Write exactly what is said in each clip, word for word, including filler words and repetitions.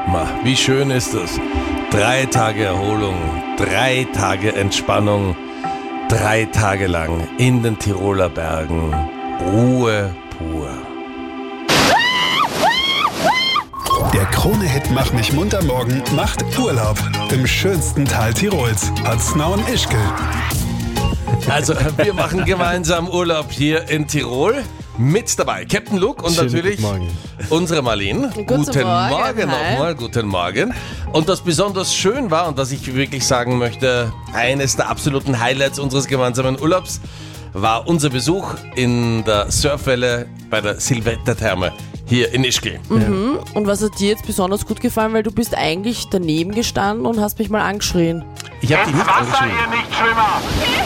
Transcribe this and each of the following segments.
Ma, wie schön ist das? Drei Tage Erholung, drei Tage Entspannung, drei Tage lang in den Tiroler Bergen. Ruhe pur. Der Krone-Hit Mach mich munter morgen macht Urlaub im schönsten Tal Tirols, Paznaun Ischgl. Also wir machen gemeinsam Urlaub hier in Tirol. Mit dabei Captain Luke und Schönen natürlich guten Morgen. unsere Marlene. Guten Morgen, Morgen hi. nochmal, guten Morgen. Und was besonders schön war und was ich wirklich sagen möchte, eines der absoluten Highlights unseres gemeinsamen Urlaubs war unser Besuch in der Surfwelle bei der Silvestertherme hier in Ischgl. Mhm. Und was hat dir jetzt besonders gut gefallen, weil du bist eigentlich daneben gestanden und hast mich mal angeschrien. Ich habe dich nicht Wasser, angeschrieben. ihr Nichtschwimmer!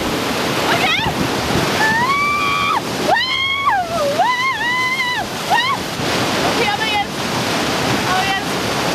Okay, aber jetzt. Aber jetzt.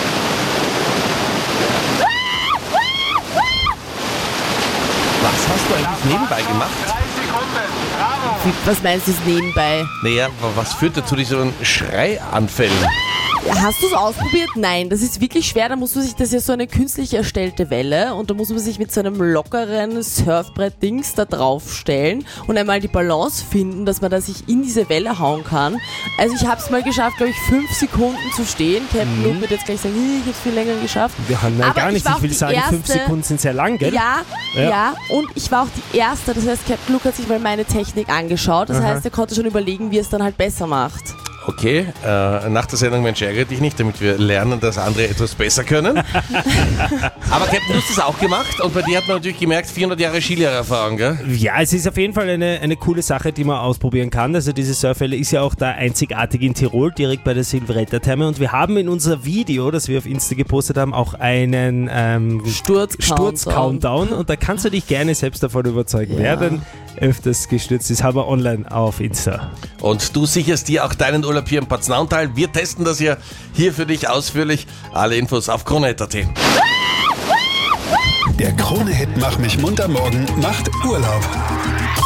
Was hast du eigentlich nebenbei gemacht? Drei Sekunden, bravo! Was meinst du jetzt nebenbei? Naja, was führt dazu diesen Schreianfällen? Hast du es ausprobiert? Nein, das ist wirklich schwer. Da muss man sich, das ist ja so eine künstlich erstellte Welle und da muss man sich mit so einem lockeren Surfbrett-Dings da draufstellen und einmal die Balance finden, dass man da sich in diese Welle hauen kann. Also ich habe es mal geschafft, glaube ich, fünf Sekunden zu stehen. Captain Mhm. Luke wird jetzt gleich sagen, ich habe es viel länger geschafft. Wir haben nein, Aber gar ich nicht. war Ich auch will die sagen, fünf erste- Sekunden sind sehr lang, gell? Ja, Ja. ja, und ich war auch die Erste, das heißt, Captain Luke hat sich mal meine Technik angeschaut, das Aha. heißt, er konnte schon überlegen, wie er es dann halt besser macht. Okay, äh, nach der Sendung Mensch ärgere dich nicht, damit wir lernen, dass andere etwas besser können. Aber Captain, du hast das auch gemacht und bei dir hat man natürlich gemerkt, vierhundert Jahre Skilehrerfahrung, gell? Ja, es ist auf jeden Fall eine, eine coole Sache, die man ausprobieren kann. Also diese Surfwelle ist ja auch da einzigartig in Tirol, direkt bei der Silvestertherme. Und wir haben in unser Video, das wir auf Insta gepostet haben, auch einen ähm, Sturz-Countdown. Sturz-Countdown. Und da kannst du dich gerne selbst davon überzeugen, Ja. wer denn öfters gestürzt ist. Haben wir online auf Insta. Und du sicherst dir auch deinen Urlaub hier im Paznauntal. Wir testen das ja hier für dich ausführlich. Alle Infos auf krone punkt at. Der Krone-Hit Mach mich munter morgen macht Urlaub.